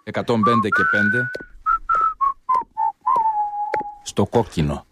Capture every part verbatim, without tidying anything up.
εκατόν πέντε και πέντε στο κόκκινο.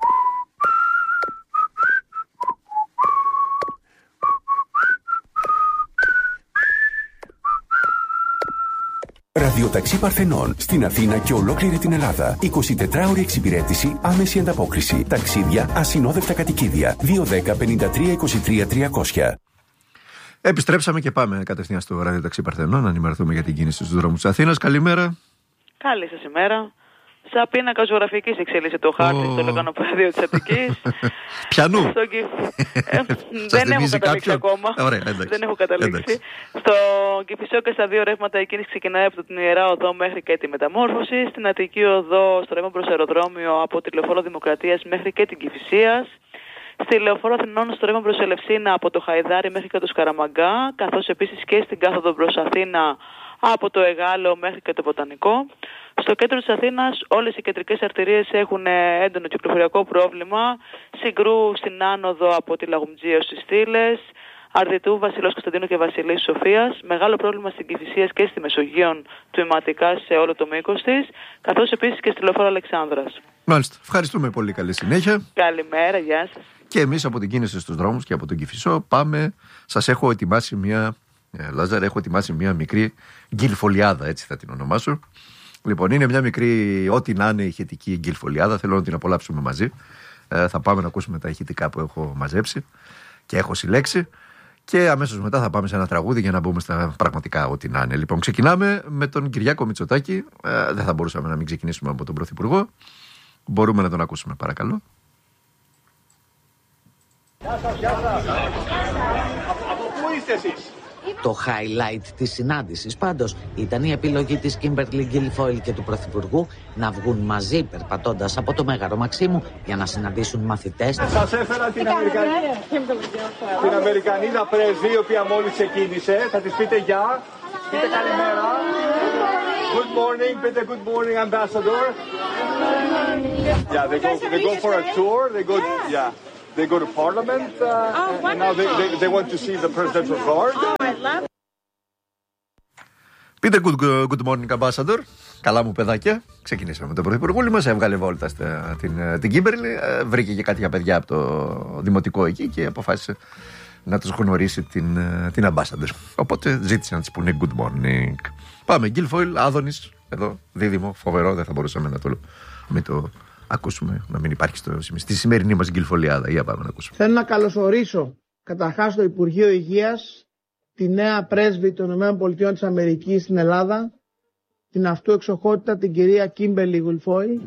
Ραδιοταξί Παρθενών στην Αθήνα και ολόκληρη την Ελλάδα. εικοσιτετράωρη εξυπηρέτηση, άμεση ανταπόκριση. Ταξίδια, ασυνόδευτα κατοικίδια. δύο δέκα πενήντα τρία είκοσι τρία τριακόσια. Επιστρέψαμε και πάμε κατευθείαν στο Ραδιοταξί Παρθενών να ενημερωθούμε για την κίνηση στους δρόμους της Αθήνας. Καλημέρα. Καλή σας ημέρα. Σαν πίνακα ζωγραφικής εξέλιξε το χάρτη oh. στο λεκανοπέδιο της Αττικής. Πιανού. Στο... ε, δεν έχω καταλήξει ακόμα. Ωραία, δεν έχω καταλήξει. Στο Κηφισό και στα δύο ρεύματα η κίνηση ξεκινάει από την Ιερά Οδό μέχρι και τη Μεταμόρφωση. Στην Αττική Οδό, στο ρεύμα προς αεροδρόμιο από τη Λεωφόρο Δημοκρατίας μέχρι και την Κηφισίας. Στη Λεωφόρο Αθηνών στο ρεύμα προς Ελευσίνα από το Χαϊδάρι μέχρι και το Σκαραμαγκά. Καθώς επίσης και στην κάθοδο προς Αθήνα από το Εγάλεο μέχρι και το Βοτανικό. Στο κέντρο της Αθήνας όλες οι κεντρικές αρτηρίες έχουν έντονο κυκλοφοριακό πρόβλημα. Συγκρού στην άνοδο από τη Λαγουμτζή έως τις Στήλες, Αρδιτού, Βασιλός Κωνσταντίνου και Βασιλής Σοφίας. Μεγάλο πρόβλημα στην Κηφισίας και στη Μεσογείων τμηματικά σε όλο το μήκος της, καθώς επίσης και στη Λεωφόρο Αλεξάνδρας. Μάλιστα. Ευχαριστούμε πολύ. Καλή συνέχεια. Καλημέρα, γεια σας. Και εμείς από την κίνηση στους δρόμους και από τον Κηφισό πάμε. Σας έχω ετοιμάσει μια, ε, Λάζαρ, έχω ετοιμάσει μια μικρή γκυλφολιάδα, έτσι θα την ονομάσω. Λοιπόν, είναι μια μικρή, ό,τι να είναι ηχητική γκυλφολιάδα. Θέλω να την απολαύσουμε μαζί. Ε, θα πάμε να ακούσουμε τα ηχητικά που έχω μαζέψει και έχω συλλέξει. Και αμέσως μετά θα πάμε σε ένα τραγούδι για να μπούμε στα πραγματικά ό,τι να είναι. Λοιπόν, ξεκινάμε με τον Κυριάκο Μητσοτάκη. Ε, δεν θα μπορούσαμε να μην ξεκινήσουμε από τον Πρωθυπουργό. Μπορούμε να τον ακούσουμε, παρακαλώ. Γεια σας, γεια σας. Από πού είστε εσείς? Το highlight της συνάντησης πάντως ήταν η επιλογή της Κίμπερλι Γκίλφοιλ και του Πρωθυπουργού να βγουν μαζί περπατώντας από το Μέγαρο Μαξίμου για να συναντήσουν μαθητές. Σας έφερα την, Αμερικανή... την Αμερικανίδα πρέσβη, η οποία μόλις ξεκίνησε. Θα της πείτε γεια. Πείτε καλημέρα. Good morning, πείτε good morning, ambassador. Yeah, they go, they go for a tour. They go, yeah. They go to Parliament, uh, oh, and now they, they, they want to see the presidential guard. Oh, I love it. Πείτε good, good morning, ambassador. Καλά μου παιδάκια. Ξεκινήσαμε με τον Πρωθυπουργούλη μας. Έβγαλε βόλτα στην την, την Κίμπερλι. Βρήκε και κάποια παιδιά από το δημοτικό εκεί και αποφάσισε να τους γνωρίσει την, την ambassador. Οπότε ζήτησε να της πούνε good morning. Πάμε, Γκίλφοιλ, Άδωνης, εδώ, δίδυμο, φοβερό. Δεν θα μπορούσαμε να το, μην το ακούσουμε, να μην υπάρχει στο, στη σημερινή μας γκυλφολιάδα. Για πάμε να ακούσουμε. Θέλω να καλωσορίσω καταρχάς στο Υπουργείο Υγείας τη νέα πρέσβη των ΗΠΑ της Αμερικής στην Ελλάδα, την αυτού εξοχότητα την κυρία Κίμπερλι Γκίλφοιλ.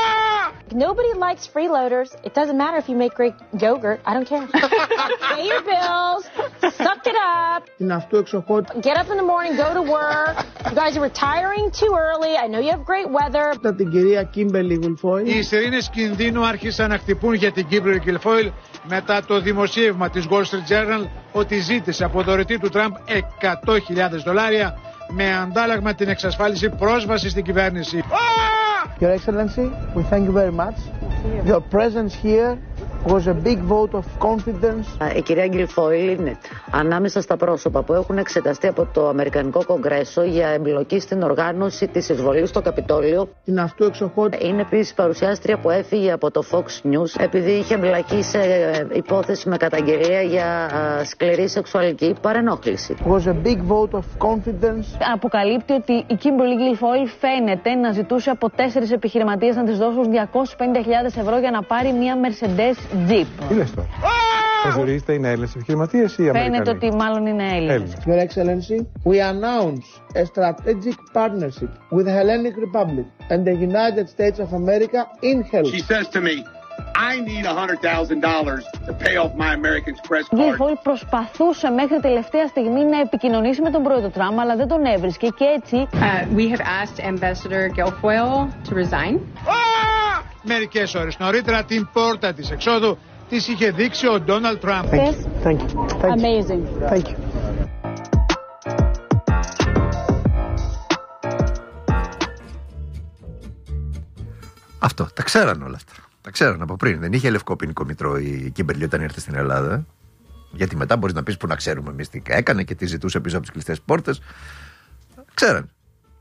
Nobody likes freeloaders. It doesn't matter if you make great yogurt. I don't care. Pay your bills. Suck it up. Την αυτού εξοχότητα. Get up in the morning, go to work. You guys are retiring too early. I know you have great weather. Την κυρία Κίμπερλι Γκίλφοιλ. Οι σιρήνες κινδύνου άρχισαν να χτυπούν για την Κίμπερλι Γκίλφοιλ μετά το δημοσίευμα της Wall Street Journal ότι ζήτησε από δωρητή του Τραμπ εκατό χιλιάδες δολάρια με αντάλλαγμα την εξασφάλιση πρόσβασης στην κυβέρνηση. Your Excellency, we thank you very much. Your presence here was a big vote of confidence. Η κυρία Γκίλφοιλ είναι ανάμεσα στα πρόσωπα που έχουν εξεταστεί από το Αμερικανικό Κογκρέσο για εμπλοκή στην οργάνωση της εισβολής στο Καπιτόλιο. Την αυτού εξοχότητα. Είναι επίσης παρουσιάστρια που έφυγε από το Fox News επειδή είχε εμπλακεί σε υπόθεση με καταγγελία για σκληρή σεξουαλική παρενόχληση. Was a big vote of confidence. Αποκαλύπτει ότι η Κίμπερλι Γκίλφοιλ φαίνεται να ζητούσε από τέσσερις επιχειρηματίες να της δώσουν διακόσιες πενήντα χιλιάδες ευρώ για να πάρει μια Mercedes Jeep. Τι λες τώρα? Προσδιορίζεται είναι Έλληνες επιχειρηματίες ή Αμερικανοί? Φαίνεται ότι μάλλον είναι Έλληνες. Your Excellency, we announce a strategic partnership with the Hellenic Republic and the United States of America in health. She says to me, I need one hundred thousand dollars to pay off my American Express card. Γκίλφοιλ προσπαθούσε μέχρι τελευταία στιγμή να επικοινωνήσει με τον πρόεδρο Τραμπ, αλλά δεν τον έβρισκε και έτσι. Uh, we have asked Ambassador Guilfoyle to resign. Ah! Μερικές ώρες νωρίτερα την πόρτα της εξόδου της είχε δείξει ο Ντόναλντ Τραμπ. Thank you. Thank you. Amazing. Thank you. Αυτό, τα ξέραν όλα αυτά. Τα ξέραν από πριν. Δεν είχε λευκό ποινικό μητρό η Κίμπερλι όταν ήρθε στην Ελλάδα. Γιατί μετά μπορείς να πεις που να ξέρουμε εμείς τι έκανε και τι ζητούσε πίσω από τις κλειστές πόρτες. Ξέραν. Γι'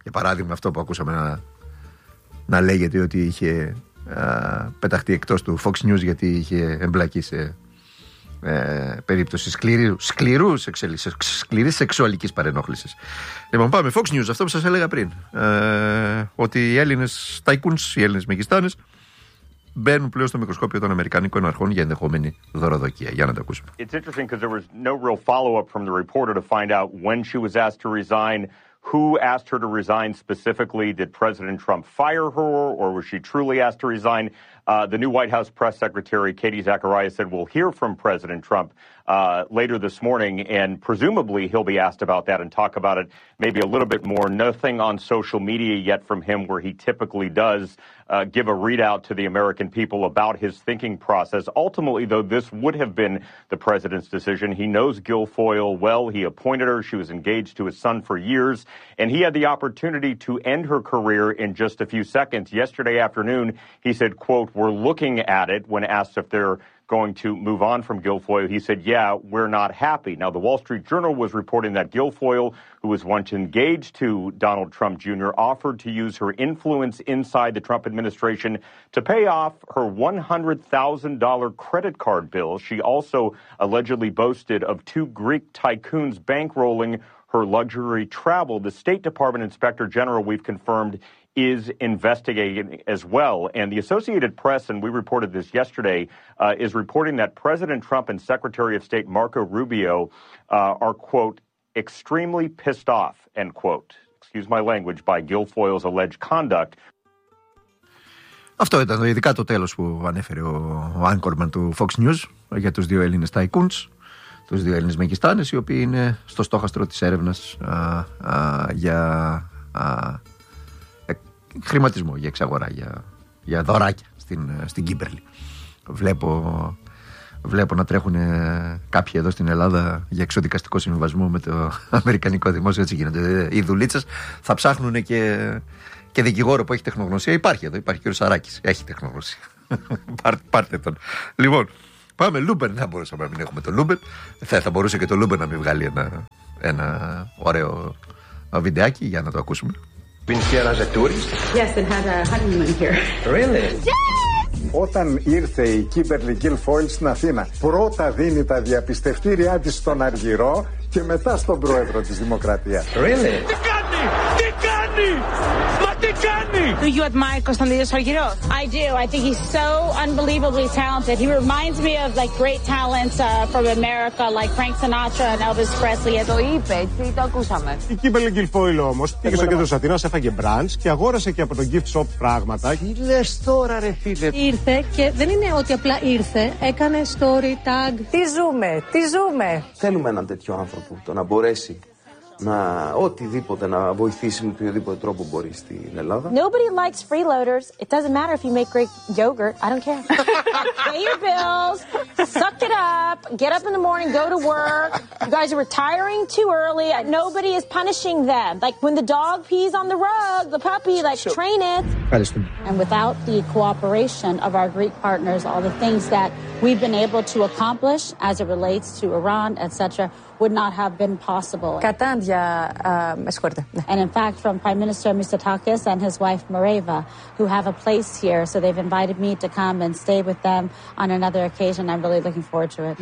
Για παράδειγμα, αυτό που ακούσαμε να, να λέγεται ότι είχε α, πεταχτεί εκτός του Fox News γιατί είχε εμπλακεί σε ε, περίπτωση σκληρού, σκληρού σκληρής σεξουαλικής παρενόχλησης. Λοιπόν, πάμε. Fox News, αυτό που σας έλεγα πριν. Ε, ότι οι Έλληνες ταϊκούνς, οι Έλληνες μεγιστάνες, μπαίνουν πλέον στο μικροσκόπιο των Αμερικανικών αρχών για ενδεχόμενη δωροδοκία. Για να το ακούσουμε. It's interesting because there was no real follow-up from the reporter to find out when she was asked to resign. Who asked her to resign specifically? Did President Trump fire her, or was she truly asked to resign? Uh, the new White House press secretary, Katie Zacharias, said we'll hear from President Trump uh, later this morning, and presumably he'll be asked about that and talk about it maybe a little bit more. Nothing on social media yet from him where he typically does uh, give a readout to the American people about his thinking process. Ultimately, though, this would have been the president's decision. He knows Guilfoyle well. He appointed her. She was engaged to his son for years, and he had the opportunity to end her career in just a few seconds. Yesterday afternoon, he said, quote, "We're looking at it," when asked if they're going to move on from Guilfoyle. He said, yeah, we're not happy. Now, the Wall Street Journal was reporting that Guilfoyle, who was once engaged to Donald Trump Junior, offered to use her influence inside the Trump administration to pay off her one hundred thousand dollars credit card bill. She also allegedly boasted of two Greek tycoons bankrolling her luxury travel. The State Department Inspector General, we've confirmed, is investigating as well. And the Associated Press, and we reported this yesterday, uh, is reporting that President Trump and Secretary of State Marco Rubio uh, are, quote, extremely pissed off, end quote, excuse my language, by Guilfoyle's alleged conduct. Αυτό ήταν ειδικά το τέλος που ανέφερε ο, ο Anchorman του Fox News για τους δύο Έλληνες ταϊκούνς, τους δύο Έλληνες μεγιστάνες, οι οποίοι είναι στο στόχαστρο της έρευνας α, α, για α, ε, χρηματισμό, για εξαγορά, για, για δωράκια στην, στην Κίμπερλι. Βλέπω, βλέπω να τρέχουν κάποιοι εδώ στην Ελλάδα για εξοδικαστικό συμβιβασμό με το Αμερικανικό Δημόσιο. Έτσι γίνονται οι δουλίτσες. Θα ψάχνουν και, και δικηγόρο που έχει τεχνογνωσία. Υπάρχει εδώ, υπάρχει ο κ. Σαράκης. Έχει τεχνογνωσία. Πάρ, πάρτε τον. Λοιπόν, πάμε Λούμπερ. Δεν μπορούσαμε να μην έχουμε το Λούμπερ. Θα, θα μπορούσε και το Λούμπερ να μην βγάλει ένα, ένα ωραίο βιντεάκι για να το ακούσουμε. Been here as a tourist? Yes, and had a honeymoon here. Really? Όταν ήρθε η Κίμπερλι Γκίλφοιλ στην Αθήνα, πρώτα δίνει τα διαπιστευτήριά της στον Αργυρό και μετά στον πρόεδρο της Δημοκρατίας. Really? Τι κάνει! Τι κάνει! Μα τι κάνει! Do you admire Konstantinos Argyros? I do. I think he's so unbelievably talented. He reminds me of like great talents uh, from America, like Frank Sinatra and Elvis Presley. Το είπε, έτσι, το ακούσαμε. Η Κίμπερλι Γκίλφοιλ όμως πήγε στο κέντρο της Αθήνας, έφαγε μπραντς και αγόρασε και από το gift shop πράγματα. Τι λες τώρα, ρε φίλε? Ήρθε και δεν είναι ότι απλά ήρθε, έκανε story tag. Τι ζούμε, τι ζούμε. Θέλουμε έναν τέτοιο άνθρωπο, το να μπορέσει να οτιδήποτε να βοηθήσει με οποιοδήποτε τρόπο μπορεί στην Ελλάδα. Nobody likes freeloaders. It doesn't matter if you make great yogurt. I don't care. Pay your bills, suck it up, get up in the morning, go to work. You guys are retiring too early. Nobody is punishing them. Like when the dog pees on the rug, the puppy, like sure. Train it. And without the cooperation of our Greek partners, all the things that we've been able to accomplish as it relates to Iran, et cetera, would not have been possible. Κατάντια, με συγχωρείτε. And in fact, from Prime Minister Mitsotakis and his wife Mareva, who have a place here, so they've invited me to come and stay with them on another occasion. I'm really looking forward to it.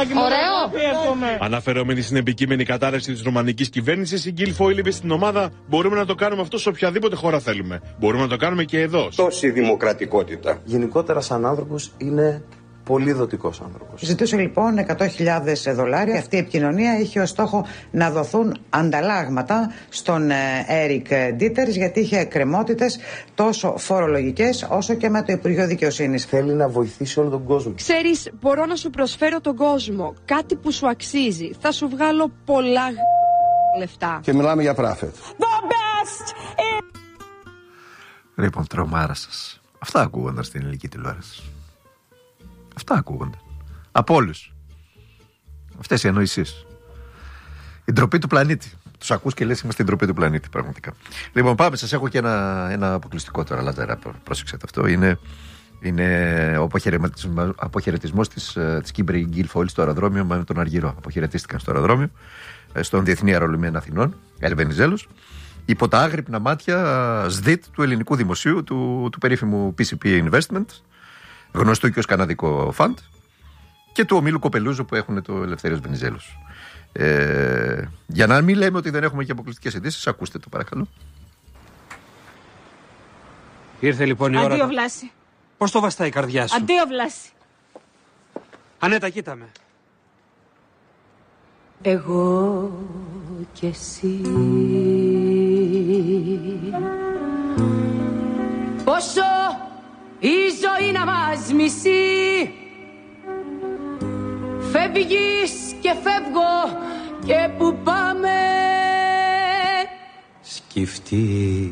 Ωραίο! Αναφερόμενη στην επικείμενη κατάρρευση της ρουμανικής κυβέρνησης, η Guilfoyle είπε στην ομάδα: μπορούμε να το κάνουμε αυτό σε οποιαδήποτε χώρα θέλουμε. Μπορούμε να το κάνουμε και εδώ. Τόση δημοκρατικότητα. Γενικότερα, σαν άνθρωπος, είναι πολύ δοτικός άνθρωπος. Ζητούσε λοιπόν εκατό χιλιάδες δολάρια. Αυτή η επικοινωνία είχε ως στόχο να δοθούν ανταλλάγματα στον Έρικ Ντίτερς, γιατί είχε εκκρεμότητες τόσο φορολογικές όσο και με το Υπουργείο Δικαιοσύνης. Θέλει να βοηθήσει όλο τον κόσμο. Ξέρεις, μπορώ να σου προσφέρω τον κόσμο, κάτι που σου αξίζει. Θα σου βγάλω πολλά λεφτά. Και μιλάμε για πράφετ. The best is... Λοιπόν, τρομάρα σας. Αυτά ακούγονταν στην ελληνική τηλεόραση. Αυτά ακούγονται. Από όλους. Αυτές οι ανοησίες. Η ντροπή του πλανήτη. Τους ακούς και λες είμαστε η ντροπή του πλανήτη, πραγματικά. Λοιπόν, πάμε. Σας έχω και ένα, ένα αποκλειστικό τώρα, Λάζαρα. Πρόσεξετε αυτό. Είναι, είναι ο αποχαιρετισμός της, της Κίμπερλι Γκίλφοιλ στο αεροδρόμιο με τον Αργυρό. Αποχαιρετίστηκαν στο αεροδρόμιο, στον Διεθνή Αερολιμένα Αθηνών, Ελβενιζέλος. υπό τα άγρυπνα μάτια ΣΔΙΤ του ελληνικού δημοσίου, του, του περίφημου πι σι πι Investment, γνωστού και ως καναδικό φαντ, και του ομίλου Κοπελούζου που έχουν το Ελευθέριος Βενιζέλος. Ε, για να μην λέμε ότι δεν έχουμε και αποκλειστικές ειδήσεις, ακούστε το παρακαλώ. Ήρθε λοιπόν η ώρα. Αντίο Βλάση. Πώς το βαστάει η καρδιά σου? Αντίο Βλάση. Ανέτα, κοίτα με. Εγώ και εσύ. Πόσο η ζωή να μας μισεί. Φεύγεις και φεύγω και που πάμε. Σκεφτεί